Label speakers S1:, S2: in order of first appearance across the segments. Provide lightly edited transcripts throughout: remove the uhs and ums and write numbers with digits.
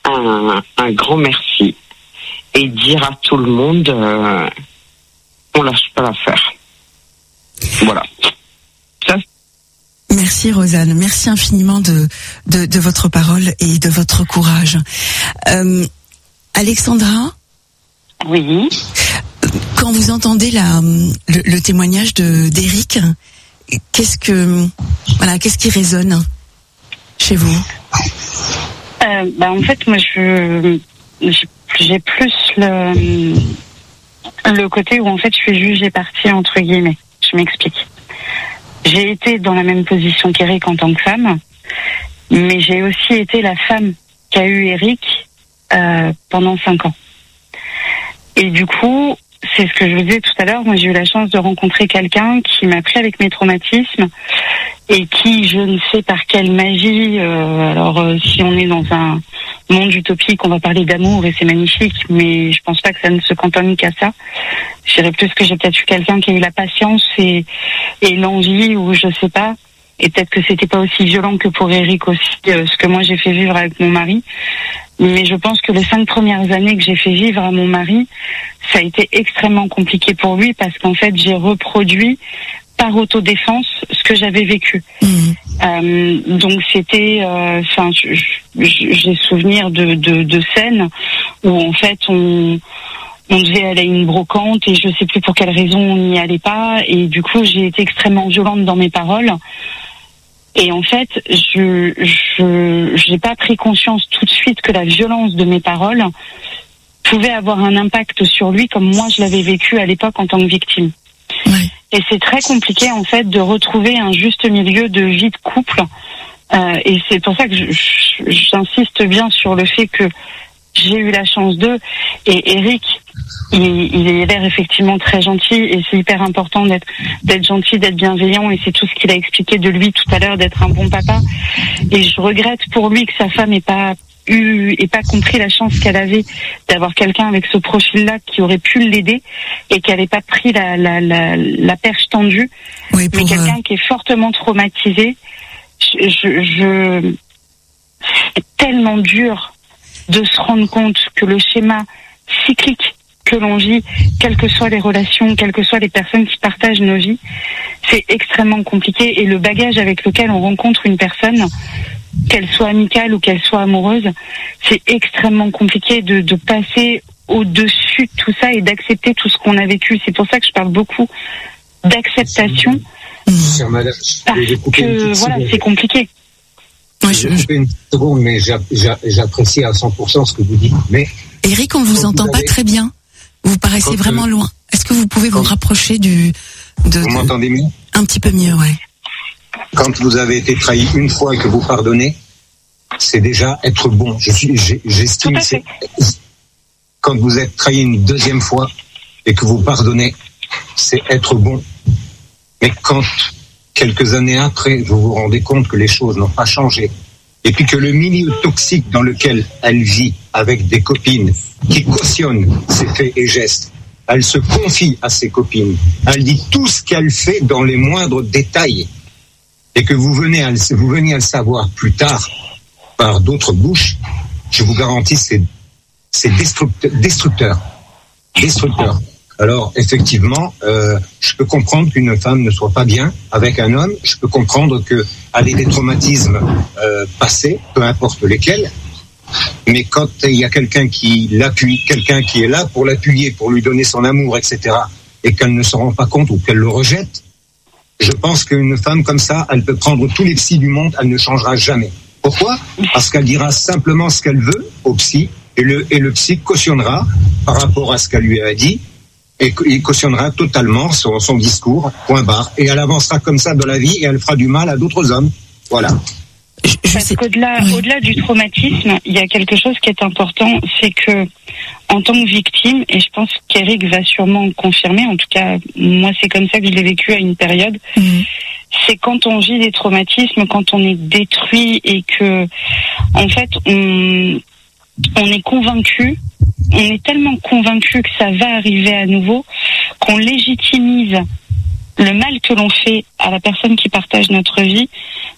S1: un grand merci et dire à tout le monde on lâche pas l'affaire. Voilà. Ça.
S2: Merci Rosanne, merci infiniment de votre parole et de votre courage. Alexandra ?
S3: Oui.
S2: Quand vous entendez le témoignage d'Éric, qu'est-ce qui résonne chez vous ?
S3: En fait, moi, j'ai plus le côté où en fait je suis jugée partie entre guillemets. Je m'explique. J'ai été dans la même position qu'Éric en tant que femme, mais j'ai aussi été la femme qu'a eu Éric pendant 5 ans. Et du coup, c'est ce que je vous disais tout à l'heure, moi j'ai eu la chance de rencontrer quelqu'un qui m'a pris avec mes traumatismes et qui, je ne sais par quelle magie, si on est dans un monde utopique, on va parler d'amour et c'est magnifique, mais je pense pas que ça ne se cantonne qu'à ça. Je dirais plus que j'ai peut-être eu quelqu'un qui a eu la patience et l'envie, ou je sais pas, et peut-être que c'était pas aussi violent que pour Éric aussi, ce que moi j'ai fait vivre avec mon mari. Mais je pense que les 5 premières années que j'ai fait vivre à mon mari, ça a été extrêmement compliqué pour lui parce qu'en fait, j'ai reproduit par autodéfense ce que j'avais vécu. Donc c'était, j'ai souvenir de scènes où en fait on devait aller à une brocante et je sais plus pour quelle raison on n'y allait pas et du coup j'ai été extrêmement violente dans mes paroles. Et en fait, j'ai pas pris conscience tout de suite que la violence de mes paroles pouvait avoir un impact sur lui comme moi je l'avais vécu à l'époque en tant que victime. Ouais. Et c'est très compliqué en fait de retrouver un juste milieu de vie de couple. Et c'est pour ça que j'insiste bien sur le fait que j'ai eu la chance d'eux. Et Éric, il a l'air effectivement très gentil et c'est hyper important d'être gentil, d'être bienveillant et c'est tout ce qu'il a expliqué de lui tout à l'heure, d'être un bon papa. Et je regrette pour lui que sa femme ait pas compris la chance qu'elle avait d'avoir quelqu'un avec ce profil-là qui aurait pu l'aider et qu'elle n'ait pas pris la perche tendue. Oui, mais quelqu'un qui est fortement traumatisé. C'est tellement dur de se rendre compte que le schéma cyclique que l'on vit, quelles que soient les relations, quelles que soient les personnes qui partagent nos vies, c'est extrêmement compliqué. Et le bagage avec lequel on rencontre une personne, qu'elle soit amicale ou qu'elle soit amoureuse, c'est extrêmement compliqué de passer au-dessus de tout ça et d'accepter tout ce qu'on a vécu. C'est pour ça que je parle beaucoup d'acceptation. Parce que voilà, c'est compliqué.
S4: Je vais couper une seconde, mais j'apprécie à 100% ce que vous dites. Mais
S2: Éric, on vous entend pas très bien. Vous paraissez vraiment loin. Est-ce que vous pouvez vous rapprocher
S4: vous m'entendez mieux ?
S2: Un petit peu mieux, ouais.
S4: Quand vous avez été trahi une fois et que vous pardonnez, c'est déjà être bon. J'estime que quand vous êtes trahi une deuxième fois et que vous pardonnez, c'est être bon. Mais quand quelques années après, vous vous rendez compte que les choses n'ont pas changé et puis que le milieu toxique dans lequel elle vit avec des copines qui cautionnent ses faits et gestes, elle se confie à ses copines, elle dit tout ce qu'elle fait dans les moindres détails et que vous veniez à le savoir plus tard par d'autres bouches, je vous garantis c'est destructeur. Alors effectivement, je peux comprendre qu'une femme ne soit pas bien avec un homme. Je peux comprendre que avec des traumatismes passés, peu importe lesquels. Mais quand il y a quelqu'un qui l'appuie, quelqu'un qui est là pour l'appuyer, pour lui donner son amour, etc., et qu'elle ne se rend pas compte ou qu'elle le rejette, je pense qu'une femme comme ça, elle peut prendre tous les psys du monde, elle ne changera jamais. Pourquoi ? Parce qu'elle dira simplement ce qu'elle veut au psy, et le psy cautionnera par rapport à ce qu'elle lui a dit. Et il cautionnera totalement son discours, point barre. Et elle avancera comme ça dans la vie et elle fera du mal à d'autres hommes. Voilà.
S3: Parce qu'au-delà du traumatisme, il y a quelque chose qui est important, c'est que en tant que victime, et je pense qu'Éric va sûrement confirmer, en tout cas moi c'est comme ça que je l'ai vécu à une période, c'est quand on vit des traumatismes, quand on est détruit et que en fait on est convaincu, on est tellement convaincu que ça va arriver à nouveau qu'on légitimise le mal que l'on fait à la personne qui partage notre vie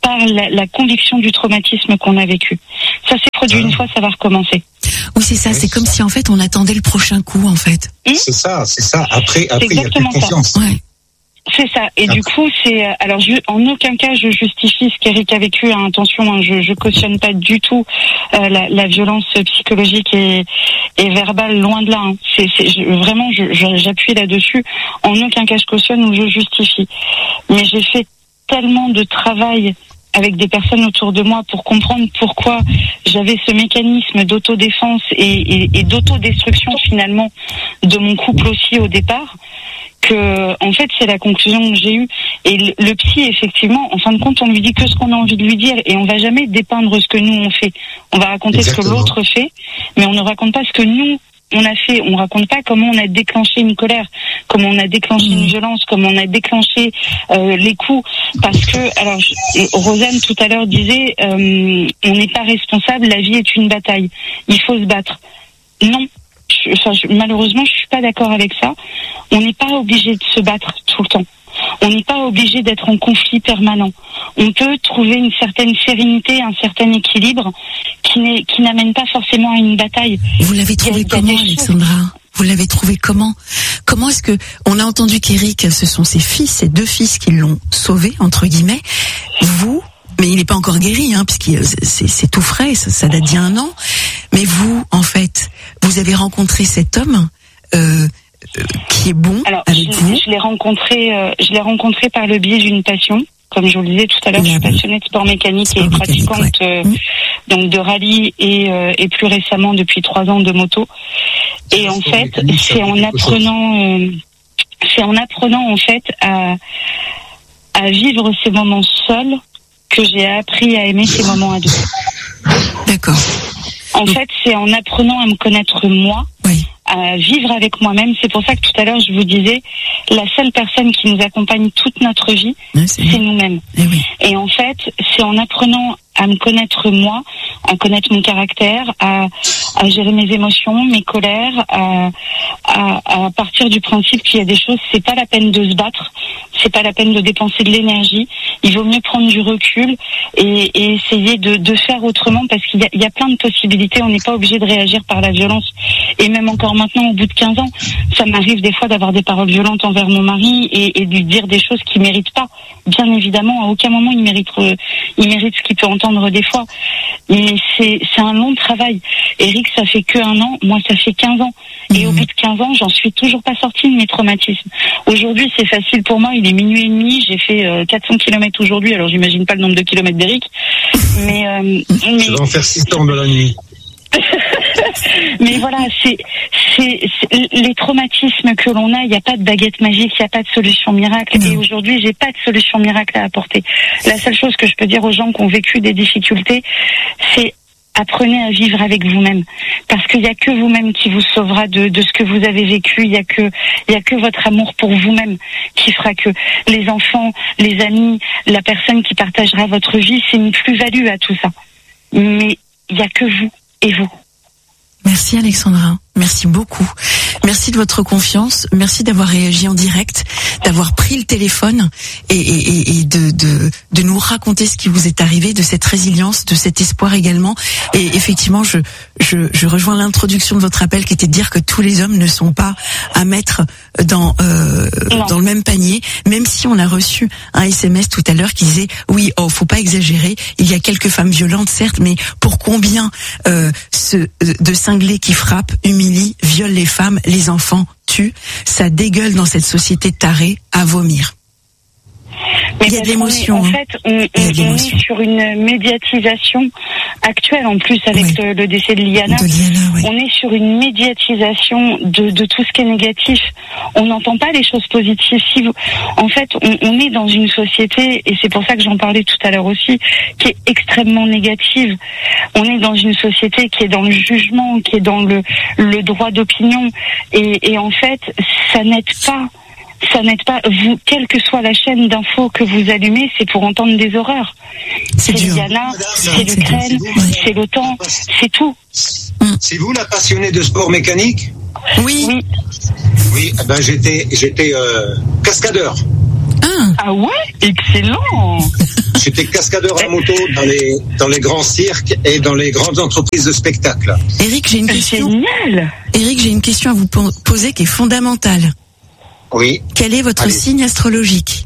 S3: par la conviction du traumatisme qu'on a vécu. Ça s'est produit une fois, ça va recommencer.
S2: Oui, c'est ça. C'est comme si en fait on attendait le prochain coup, en fait.
S4: C'est ça. Après, il y a plus de confiance.
S2: Ouais.
S3: C'est ça. Et du coup, alors en aucun cas je justifie ce qu'Éric a vécu à intention. Hein. Je cautionne pas du tout la violence psychologique et verbale, loin de là. Hein. Vraiment, j'appuie là-dessus. En aucun cas je cautionne ou je justifie. Mais j'ai fait tellement de travail avec des personnes autour de moi pour comprendre pourquoi j'avais ce mécanisme d'autodéfense et d'autodestruction finalement de mon couple aussi au départ, que en fait c'est la conclusion que j'ai eue. Et le psy, effectivement, en fin de compte, on lui dit que ce qu'on a envie de lui dire et on va jamais dépeindre ce que nous on fait. On va raconter ce que l'autre fait, mais on ne raconte pas ce que nous on a fait. On raconte pas comment on a déclenché une colère, comment on a déclenché une violence, comment on a déclenché les coups. Parce que, alors, Rosanne tout à l'heure disait, on n'est pas responsable, la vie est une bataille. Il faut se battre. Non. Malheureusement, je suis pas d'accord avec ça. On n'est pas obligé de se battre tout le temps. On n'est pas obligé d'être en conflit permanent. On peut trouver une certaine sérénité, un certain équilibre qui n'amène pas forcément à une bataille.
S2: Vous l'avez trouvé comment, Alexandra ? Vous l'avez trouvé comment ? Comment est-ce que on a entendu qu'Éric, ce sont ses deux fils qui l'ont sauvé entre guillemets. Vous, mais il n'est pas encore guéri, hein, puisque c'est tout frais, ça date d'il y a 1 an. Mais vous, en fait, vous avez rencontré cet homme qui est bon.
S3: Alors,
S2: avec vous.
S3: Je l'ai rencontré par le biais d'une passion. Comme je vous le disais tout à l'heure, je suis passionnée de sport mécanique et pratiquante donc de rallye et plus récemment depuis 3 ans de moto. Et en fait, c'est en apprenant en fait à vivre ces moments seuls que j'ai appris à aimer ces moments à deux.
S2: D'accord.
S3: En fait, c'est en apprenant à me connaître moi, à vivre avec moi-même. C'est pour ça que tout à l'heure, je vous disais, la seule personne qui nous accompagne toute notre vie, c'est nous-mêmes. Et en fait, c'est en apprenant à me connaître moi, à connaître mon caractère, à gérer mes émotions, mes colères, à partir du principe qu'il y a des choses, c'est pas la peine de se battre, c'est pas la peine de dépenser de l'énergie, il vaut mieux prendre du recul et essayer de faire autrement, parce qu'il y a plein de possibilités, on n'est pas obligé de réagir par la violence. Et même encore maintenant, au bout de 15 ans, ça m'arrive des fois d'avoir des paroles violentes envers mon mari et de lui dire des choses qu'il mérite pas. Bien évidemment, à aucun moment il mérite ce qu'il peut entendre des fois. Mais c'est un long travail. Eric, ça fait que 1 an, moi ça fait 15 ans. Et au bout de 15 ans, j'en suis toujours pas sortie de mes traumatismes. Aujourd'hui, c'est facile pour moi, il est 12h30, j'ai fait 400 km aujourd'hui, alors j'imagine pas le nombre de kilomètres d'Eric. Mais
S4: je vais en faire 600 de la nuit.
S3: Mais voilà, c'est les traumatismes que l'on a, il n'y a pas de baguette magique, il n'y a pas de solution miracle. Et aujourd'hui, j'ai pas de solution miracle à apporter. La seule chose que je peux dire aux gens qui ont vécu des difficultés, c'est apprenez à vivre avec vous-même, parce qu'il n'y a que vous-même qui vous sauvera de ce que vous avez vécu. Il y a que votre amour pour vous-même qui fera que les enfants, les amis, la personne qui partagera votre vie, c'est une plus-value à tout ça. Mais il n'y a que vous et vous.
S2: Merci Alexandra, merci beaucoup. Merci de votre confiance, merci d'avoir réagi en direct, d'avoir pris le téléphone et de nous raconter ce qui vous est arrivé, de cette résilience, de cet espoir également. Et effectivement, je rejoins l'introduction de votre appel qui était de dire que tous les hommes ne sont pas à mettre dans le même panier, même si on a reçu un SMS tout à l'heure qui disait oui, faut pas exagérer, il y a quelques femmes violentes certes, mais pour combien de cinglés qui frappent, humilient, violent les femmes, les enfants, tuent, ça dégueule dans cette société tarée à vomir.
S3: Mais il y a de l'émotion. En fait, on est sur une médiatisation actuelle, en plus, avec le décès de Liana. On est sur une médiatisation de tout ce qui est négatif. On n'entend pas les choses positives. En fait, on est dans une société, et c'est pour ça que j'en parlais tout à l'heure aussi, qui est extrêmement négative. On est dans une société qui est dans le jugement, qui est dans le droit d'opinion. Et en fait, ça n'aide pas. Ça n'aide pas. Vous, quelle que soit la chaîne d'infos que vous allumez, c'est pour entendre des horreurs. C'est Liana, c'est l'Ukraine, c'est l'OTAN, c'est tout.
S4: C'est vous la passionnée de sport mécanique ?
S2: Oui.
S4: Oui, j'étais cascadeur.
S3: Ah ouais, excellent.
S4: J'étais cascadeur à moto dans les grands cirques et dans les grandes entreprises de spectacle.
S2: Eric, j'ai une question.
S3: Génial.
S2: Eric, j'ai une question à vous poser qui est fondamentale.
S4: Oui.
S2: Quel est votre signe astrologique?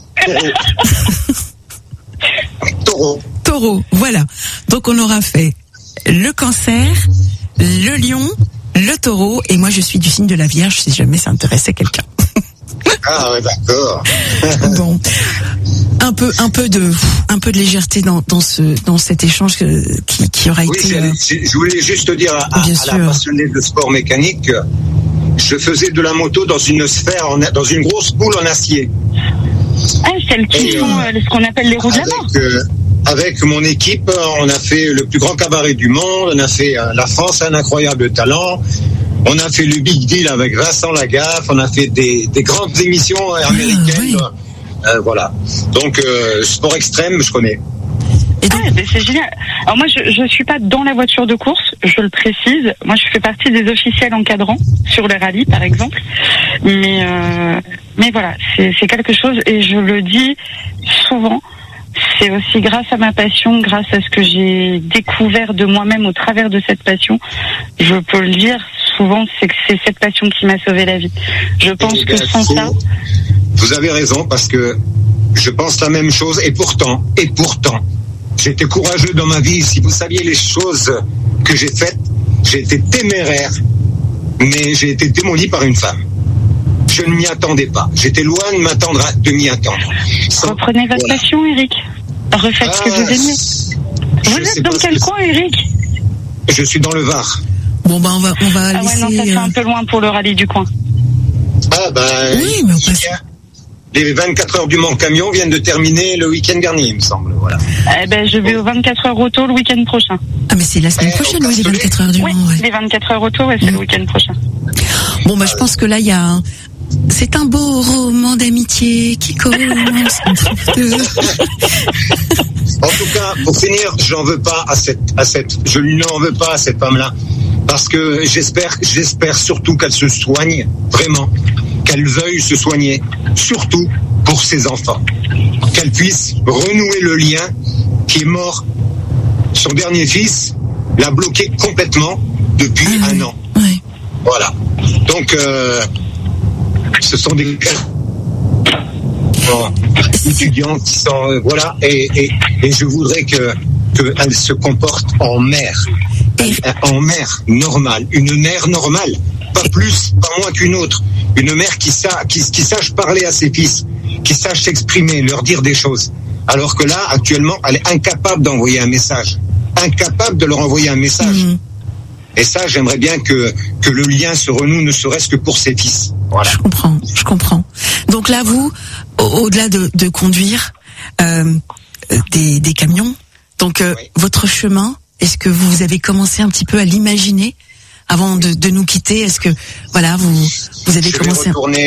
S4: Taureau.
S2: Taureau, voilà. Donc on aura fait le Cancer, le Lion, le Taureau, et moi je suis du signe de la Vierge si jamais ça intéressait quelqu'un.
S4: Ah ouais, d'accord.
S2: Bon, un peu de légèreté dans cet échange qui aura été.
S4: Je voulais juste dire à la passionnée de sport mécanique, je faisais de la moto dans une sphère, dans une grosse boule en acier.
S3: Ah, celles qui font ce qu'on appelle les roues de la mort.
S4: Avec mon équipe, on a fait le plus grand cabaret du monde, on a fait La France a un incroyable talent, on a fait le Big Deal avec Vincent Lagaffe, on a fait des grandes émissions américaines. Voilà. Donc, sport extrême, je connais.
S3: C'est génial. Alors moi, je suis pas dans la voiture de course, je le précise. Moi, je fais partie des officiels encadrants sur les rallyes, par exemple. Mais voilà, c'est quelque chose, et je le dis souvent. C'est aussi grâce à ma passion, grâce à ce que j'ai découvert de moi-même au travers de cette passion. Je peux le dire souvent, c'est que c'est cette passion qui m'a sauvé la vie. Je pense que sans ça...
S4: Vous avez raison, parce que je pense la même chose, et pourtant, j'ai été courageux dans ma vie. Si vous saviez les choses que j'ai faites, j'ai été téméraire, mais j'ai été démoli par une femme. Je ne m'y attendais pas. J'étais loin de m'y attendre.
S3: Reprenez votre passion, Eric. Refaites ce que vous aimez. Vous êtes dans quel coin, Eric?
S4: Je suis dans le Var.
S2: Bon, on va laisser...
S3: Ah ouais, non, ça fait un peu loin pour le rallye du coin.
S2: Oui, mais on passe...
S4: Les 24 heures du Mans Camion viennent de terminer le week-end dernier, il me semble. Voilà.
S3: Je vais aux 24 heures auto le week-end prochain.
S2: Ah, mais c'est la semaine prochaine, les 24 heures du Mans.
S3: Oui, les 24 heures auto, c'est le week-end prochain.
S2: Bon, je pense que là, il y a c'est un beau roman d'amitié qui commence entre deux.
S4: En tout cas, pour finir, je n'en veux pas à cette femme-là, parce que j'espère surtout qu'elle se soigne, vraiment, qu'elle veuille se soigner, surtout pour ses enfants, qu'elle puisse renouer le lien qui est mort. Son dernier fils l'a bloqué complètement depuis un an.
S2: Oui.
S4: Voilà. Donc, ce sont des étudiants qui sont et je voudrais qu'elle se comporte en mère normale, une mère normale, pas plus, pas moins qu'une autre, une mère qui sache parler à ses fils, qui sache s'exprimer, leur dire des choses. Alors que là, actuellement, elle est incapable d'envoyer un message, incapable de leur envoyer un message. Et ça, j'aimerais bien que le lien se renoue, ne serait-ce que pour ses fils. Voilà.
S2: Je comprends. Donc là, vous, au-delà de conduire des camions, donc votre chemin, est-ce que vous avez commencé un petit peu à l'imaginer avant de nous quitter? Est-ce que vous avez commencé?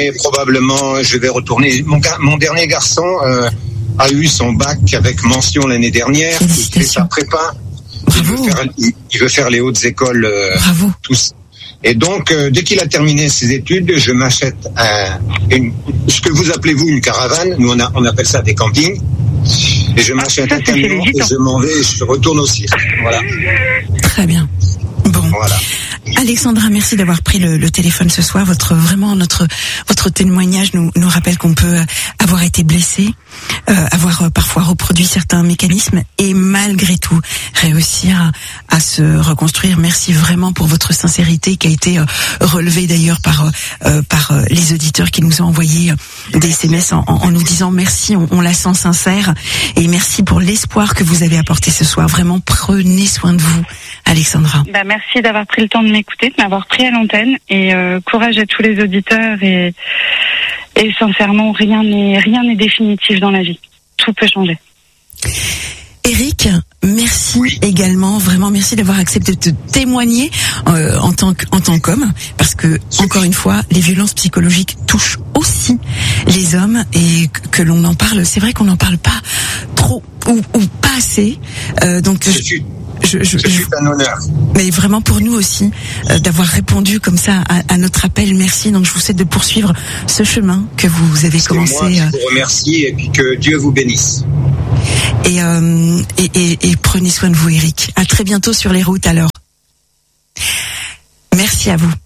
S4: Je vais retourner. Mon dernier garçon a eu son bac avec mention l'année dernière. Il fait sa prépa. Il veut faire les hautes écoles.
S2: Bravo.
S4: Tous. Et donc, dès qu'il a terminé ses études, je m'achète ce que vous appelez vous une caravane. Nous, on appelle ça des campings. Et je m'achète un camion et je m'en vais et je retourne au cirque. Voilà.
S2: Très bien. Bon.
S4: Voilà.
S2: Alexandra, merci d'avoir pris le téléphone ce soir. Votre témoignage nous rappelle qu'on peut avoir été blessé, avoir parfois reproduit certains mécanismes et malgré tout réussir à se reconstruire. Merci vraiment pour votre sincérité qui a été relevée d'ailleurs par les auditeurs qui nous ont envoyé des SMS en nous disant merci, on la sent sincère, et merci pour l'espoir que vous avez apporté ce soir. Vraiment, prenez soin de vous, Alexandra.
S3: Merci d'avoir pris le temps de m'écouter, de m'avoir pris à l'antenne, et courage à tous les auditeurs, et sincèrement, rien n'est définitif dans la vie. Tout peut changer.
S2: Eric, merci également, vraiment merci d'avoir accepté de témoigner en tant qu'homme, parce que encore une fois, les violences psychologiques touchent aussi les hommes, et que l'on en parle. C'est vrai qu'on n'en parle pas trop ou pas assez. Donc
S4: C'est un honneur.
S2: Mais vraiment pour nous aussi, d'avoir répondu comme ça à notre appel. Merci. Donc je vous souhaite de poursuivre ce chemin que vous avez commencé.
S4: Moi, je vous remercie et puis que Dieu vous bénisse.
S2: Et prenez soin de vous, Éric. À très bientôt sur les routes alors. Merci à vous.